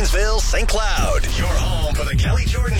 Janesville, St. Cloud. Your home for the Kelly Jordan